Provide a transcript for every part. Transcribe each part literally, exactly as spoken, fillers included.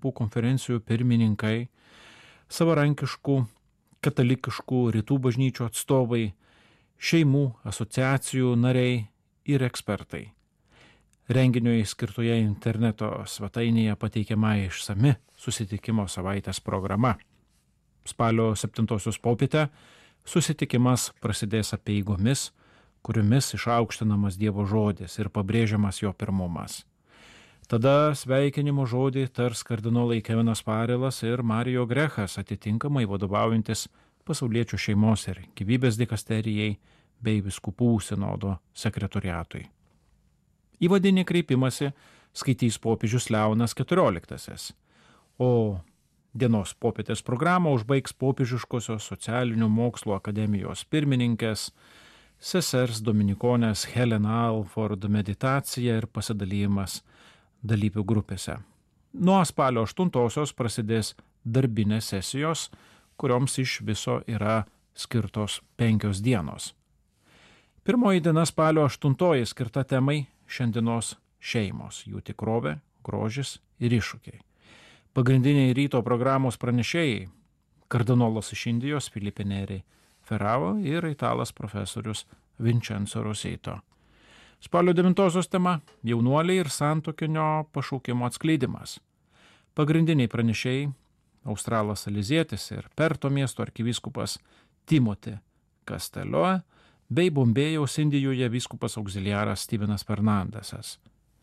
vyskupų konferencijų pirmininkai, savarankiškų, katalikiškų rytų bažnyčių atstovai, šeimų asociacijų nariai ir ekspertai. Renginiui skirtoje interneto svetainėje pateikiama išsami susitikimo savaitės programa. Spalio septintosios popietę susitikimas prasidės apeigomis, kuriomis išaukštinamas Dievo žodis ir pabrėžiamas jo pirmumas. Tada sveikinimo žodį tars kardinolai Kevinas Parelas ir Mario Grechas, atitinkamai vadovaujantis pasauliečių šeimos ir gyvybės dikasterijai bei vyskupų sinodo sekretoriatui. Įvadinį kreipimąsi skaitys popiežius Leonas keturioliktasis, o dienos popietės programą užbaigs popiežiškosios socialinių mokslų akademijos pirmininkės, sesers dominikonės Helena Alford meditacija ir pasidalymas dalyvių grupėse. Nuo spalio aštuntosios prasidės darbinės sesijos, kurioms iš viso yra skirtos penkios dienos. Pirmoji diena spalio aštuntoji skirta temai šiandienos šeimos, jų tikrovė, grožis ir iššūkiai. Pagrindiniai ryto programos pranešėjai – kardinolas iš Indijos Filipe Neri Ferraro ir italas profesorius Vincenzo Rosito. Spalio devintosios tema – jaunuoliai ir santuokinio pašaukimo atskleidimas. Pagrindiniai pranešėjai – australas Alizietis ir Perto miesto arkivyskupas Timoti Castelloe bei Bombėjaus Indijoje vyskupas auxiliaras Stevenas Fernandesas.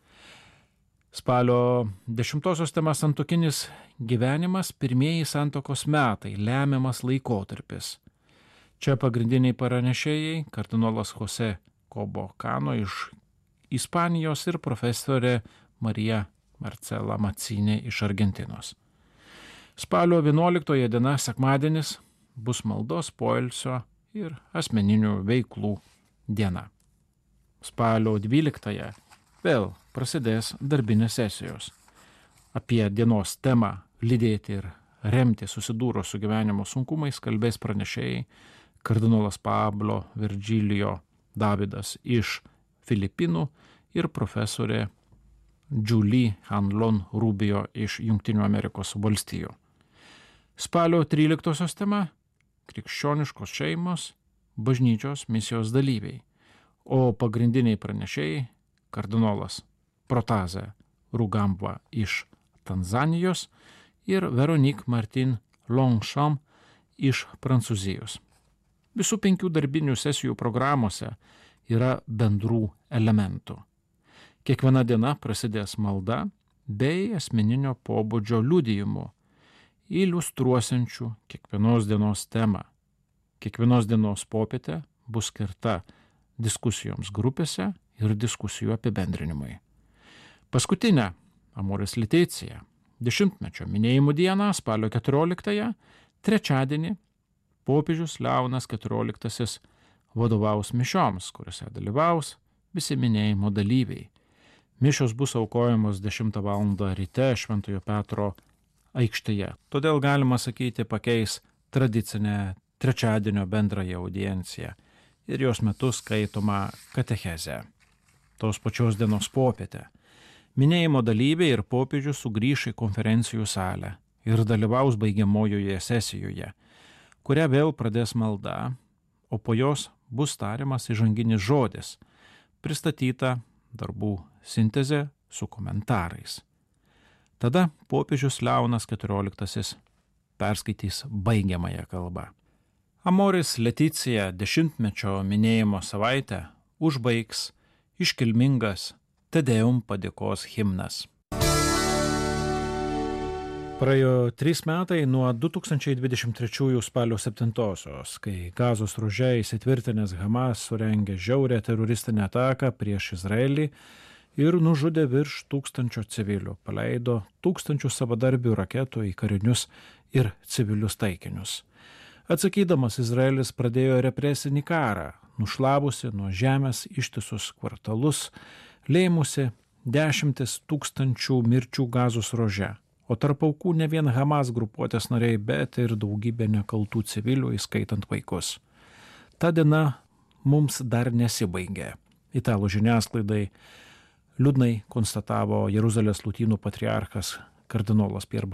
Spalio dešimtosios tema – santuokinis gyvenimas, pirmieji santuokos metai, lemiamas laikotarpis. Čia pagrindiniai pranešėjai – kardinolas Jose Cobo Cano iš Ispanijos ir profesorė Marija Marcela Mazzini iš Argentinos. Spalio vienuoliktoji diena sekmadienis bus maldos, poilsio ir asmeninių veiklų diena. Spalio dvyliktąją vėl prasidės darbinės sesijos. Apie dienos temą lydėti ir remti susidūrus su gyvenimo sunkumais kalbės pranešėjai kardinolas Pablo Virgilio Davidas iš Filipinų ir profesorė Julie Hanlon Rubio iš Jungtinių Amerikos valstijų. Spalio tryliktosios tema – krikščioniškos šeimos, bažnyčios misijos dalyviai, o pagrindiniai pranešėjai – kardinolas Protaze Rugambwa iš Tanzanijos ir Veronique Martin Longchamp iš Prancūzijos. Visų penkių darbinių sesijų programuose yra bendrų elementų. Kiekviena diena prasidės malda bei asmeninio pobūdžio liudijimu, iliustruosiančių kiekvienos dienos temą. Kiekvienos dienos popietė bus skirta diskusijoms grupėse ir diskusijų apibendrinimui. Paskutinę Amoris Laetitia dešimtmečio minėjimų dieną spalio keturioliktąją, trečiadienį, popiežius Leonas keturioliktasis vadovaus mišioms, kuriuose dalyvaus visi minėjimo dalyviai. Mišios bus aukojamos dešimtą valandą ryte Šventojo Petro aikštėje. Todėl galima sakyti pakeis tradicinę trečiadienio bendrąją audienciją ir jos metu skaitoma katechezė. Tos pačios dienos popietę. Minėjimo dalyviai ir popiežius sugrįš į konferencijų salę ir dalyvaus baigiamojoje sesijoje, kurią vėl pradės malda, o po jos bus tariamas įžanginis žodis, pristatyta darbų sintezė su komentarais. Tada popiežius Leonas keturioliktasis perskaitys baigiamąją kalbą. Amoris Laetitia dešimtmečio minėjimo savaitę užbaigs iškilmingas Te Deum padėkos himnas. Praėjo trys metai nuo du tūkstančiai dvidešimt trečiųjų spalio septintosios, kai Gazos ruože įsitvirtinęs Hamas surengė žiaurią teroristinę ataką prieš Izraelį ir nužudė virš tūkstančio civilių, paleido tūkstančių savadarbių raketų į karinius ir civilius taikinius. Atsakydamas, Izraelis pradėjo represinį karą, nušlavusi nuo žemės ištisus kvartalus, lėmusi dešimtis tūkstančių mirčių Gazos ruože, o tarp aukų ne vien Hamas grupuotės nariai, bet ir daugybė nekaltų civilių, įskaitant vaikus. Ta diena mums dar nesibaigė. Italų žiniasklaidai liūdnai konstatavo Jeruzalės lotynų patriarchas kardinolas Pier